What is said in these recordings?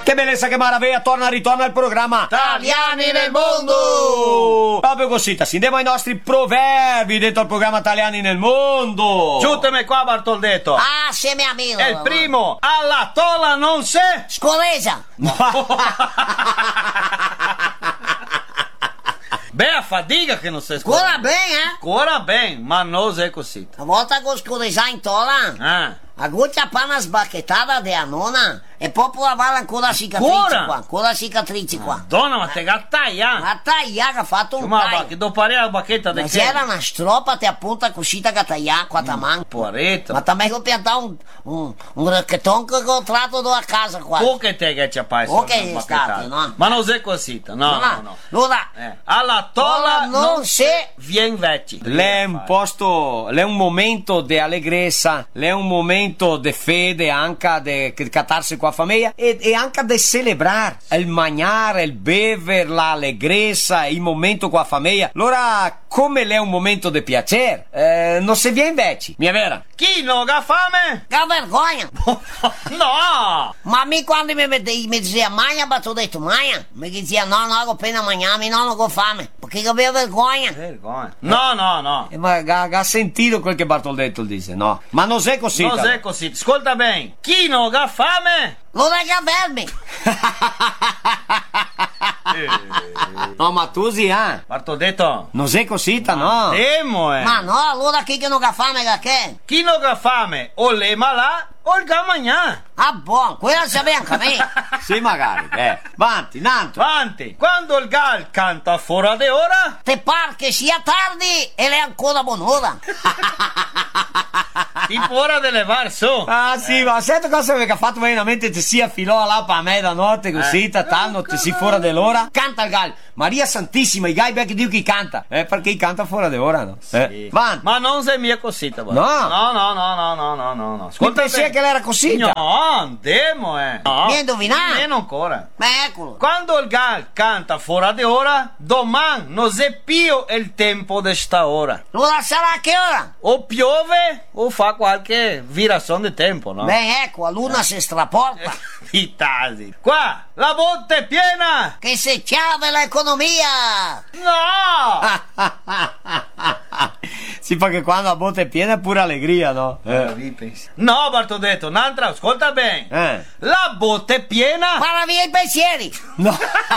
Che bellezza, che maraviglia, ritorna il programma Italiani nel mondo! Proprio così, andiamo ai nostri proverbi dentro il programma Italiani nel mondo. Giutemi qua, Bartoldetto. Ah, sì, mio amico. È il primo, alla tola non se... Scolesa. Beh, a fatica che non sei Ancora bene, Ancora bene, ma non sei così. Una volta che scolesa in tola, Ah. a goccia panna sbacchettata della nonna e poi provare ancora cicatrici qua. Donna, ma te gattaglia. Ma tagliare ha fatto un Ma taglio. che dopo arriva la bacchetta di Ma che? c'era una stroppa te appunto così che tagliare qua ta mano. Poretto. Ma también ho piantato un racchetton che ho tratto da casa qua. O che te che ci appare Ok, è stato, no? Ma non sei così, no. Allora, Alla tola non se vien vecchi. L'è un posto, l'è un momento di allegrezza, l'è un momento di fede anche di cattarsi con la famiglia e anche di celebrare il mangiare, il bever, l'allegrezza, il momento con la famiglia. Allora, come l'è un momento di piacere, non si viene vecchi, mi è vera? Chi non ha fame? che vergogna. No! Ma mi quando mi diceva mangia, ma tu ho detto mangia. Mi diceva no, ho appena mangiato, non ho fame. Perché che avevo vergogna. Vergogna. No. Ma ha sentito quel che Bartoldetto dice, no? Ma non sei così. Non sei così. Ascolta bene. Chi non ha fame? Non è che avermi. No, ma tu sì, Bartoldetto. non sei così, no? Temo, Ma no, allora chi che non ha fame che? Chi non ha fame o le malà o il gamagna. Ah, buono, quello lo sapevo anche a me. Sì, magari. Avanti, Nanto. Avanti. Quando il gal canta fuori di ora, Te par che sia tardi e l'è ancora buon'ora. tipo ora di levar su. Ah, sì, ma sento cosa che ha fatto veramente ti si affilò là per me da notte così, tatano, ti si fuori dell'ora. Canta il gal. Maria Santissima, i gai becchi Dio chi canta. Perché canta fuori dell'ora, no? Sì. Avanti. Ma non sei mia cosita, No. No. Mi Ascolta pensi bene. che l'era così? No, andiamo, No. Mi hai indovinato? Nemmeno ancora. Ma eccolo. Quando il gal canta fuori di ora, domani non è più il tempo di sta ora. Allora sarà a che ora? O piove o fa qualche virazione di tempo, no? Beh, ecco, a luna si straporta. I tasi. Qua, la botte è piena! Che se chiave l'economia. No! Sì, perché quando la botte è piena è pure allegria, no? No, Bartoldetto, un'altra, ascolta bene. La botte è piena, Para via i pensieri. No.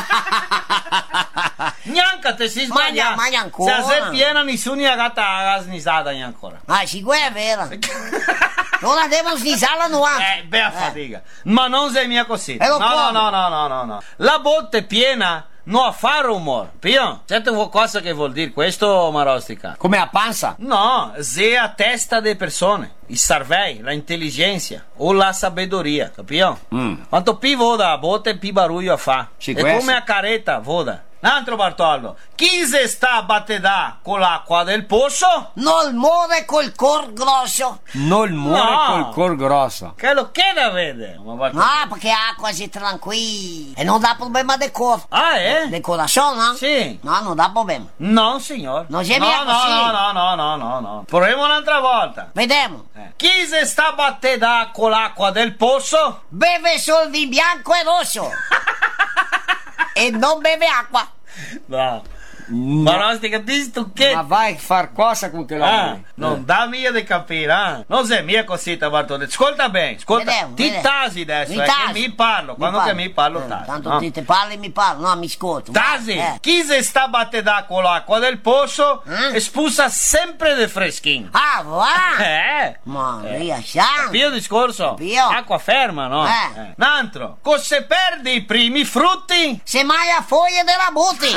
neanche te si sbaglia. Magna ancora. Se è piena, nessuno ha gatta la snisata neanche ancora. Ah, sì, quella è vera. Non devo snisarla nuovamente. Beh, a fatica. Ma non sei mia così. E lo No. come? La botte è piena, non fa rumore. Pio, certo qualcosa che vuol dire questo, Marostica? Come a panza? No, se a testa delle persone, il cervello, la intelligenza o la sabedoria, capito? Quanto più voda a botte, più barullo fa. Sì, è questo. come a caretta, voda. Un altro Bartoldo, chi se sta a battere con l'acqua del pozzo? Non muore col cor grosso. Non muore No. col cor grosso. Che lo che da vede? Ma Bartoldo. No, perché acqua si tranquilla. E non dà problema del cor. Ah, Del corazon, no? Sì. No, non dà problema. No, signor. Non c'è no, mica no, così. no. Proviamo un'altra volta. Vediamo. Chi se sta a battere con l'acqua del pozzo? Beve solo di bianco e rosso. E non beve acqua. No. Marostica, dici tu che? Ma vai a far cosa con che l'uomo? Non dà mia di capire, Non sei mia cosita, Bartoldo. Ascolta bene, ascolta. Vediamo, Ti vediamo. tasi adesso, Mi che taso. mi parlo. Quando che mi parlo, tasi. Tanto no? ti parli mi parlo. No, mi ascolto. Tasi, chi se sta a battere con l'acqua del pozzo spuzza sempre di freschino. Ah, va. Ma Maria Santa. Pio discorso? Pio. Acqua ferma, no? Un altro. Cosa perdi i primi frutti? Se mai a foglie della butti.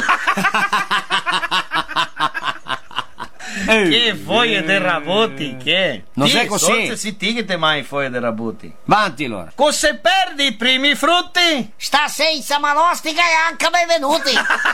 Che foglie dei rabotti, che? Non sei così. Forse si tigite mai foglie dei rabotti. Avanti allora. Cosa perdi i primi frutti? Sta senza malostica e anche benvenuti.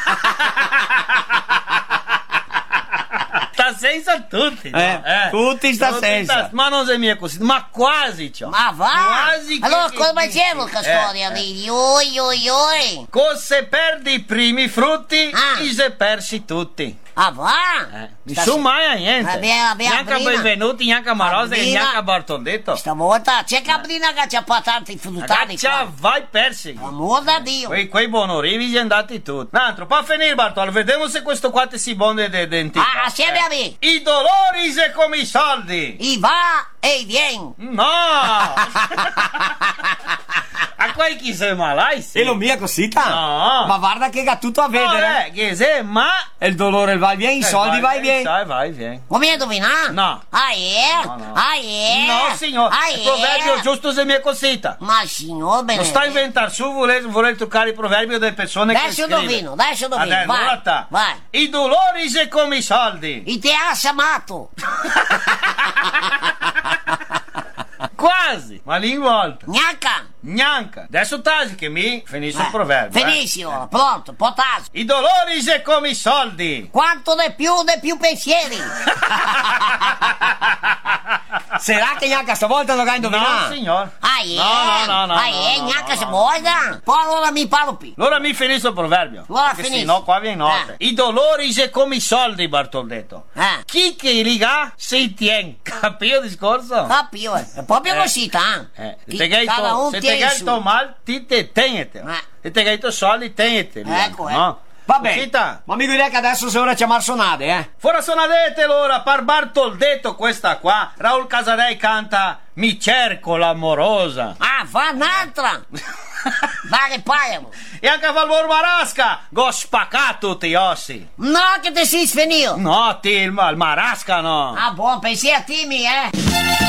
Sta senza tutti, no? Tutti sta senza. Ma non sei mia così, ma quasi ciò. Ma va. Quasi che- Allora che- come che- dicevo che storia lì? Oi. Cosa perdi i primi frutti? Ah. I se persi tutti. Ah, va? Nessun mai a niente. Vabbè, Neanche a Brina. benvenuti, neanche a Marosa, che Brina. neanche a Bartoldetto. Stavolta c'è Cabrina che ci ha portato i fruttati Caccia, qua. vai persi. Amor da Dio. Quei buonorivi sono andati tutti. Un altro, per finire Bartolo, vediamo se questo qua ti si bonde dei denti. Ah, assieme a me. I dolori e come i soldi. I va e i vien. No! A quei chi sei malai? E lo mia cosita? No. Ma guarda che ha tutto a vedere. Che sei, ma... E il dolore va e viene, i soldi vai e vieni. Vai, vieni. Come hai indovinato? No. Ah, è? No. Ah, è? No, signor. Ah, Il proverbio è? giusto se mia cosita. Ma signor Non benedetto. sta a inventare su, vuole toccare il proverbio delle persone Adesso che scrive. adesso indovino. Adesso, Vai, allora vai. I dolori e come i soldi. I te ha amato. Quasi. Ma l'involta. Gnacca. Neanche. Adesso tasi che mi finisce il proverbio. Finisci ora, pronto, potato. I dolori e come i soldi. Quanto di più pensieri. Sarà che neanche stavolta non hai No, indovinato? signor. Ah, è? No. Ah, è? Gnacca se vuoi. Poi allora mi parlo più. Allora mi finisce il proverbio. Allora Perché finisci. sennò qua viene notte. I dolori e come i soldi, Bartoldetto. Chi che riga si tiene. Capito il discorso? Capio, è proprio così, Se te gaito mal, ti te tenete. Se te gaito soldi, tenete. Ecco, no? Vabbè, Cosita. ma mi direi che adesso se ora chiamare sonate, Fora sonadete l'ora, par Bartoldetto questa qua. Raul Casadei canta Mi cerco l'amorosa. Ah, fa un'altra. Vai che pagano. E anche a Valvor Marasca, go spaccato tutti gli ossi. No, che ti sei svenito. No, ti il Marasca no. Ah, buon pensiero a te,